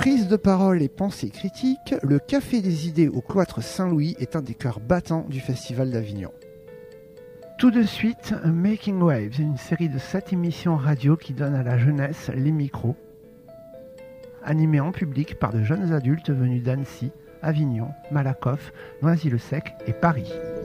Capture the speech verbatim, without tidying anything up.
Prise de parole et pensée critique, le Café des idées au cloître Saint-Louis est un des cœurs battants du Festival d'Avignon. Tout de suite, Making Waves, une série de sept émissions radio qui donne à la jeunesse les micros, animée en public par de jeunes adultes venus d'Annecy, Avignon, Malakoff, Noisy-le-Sec et Paris.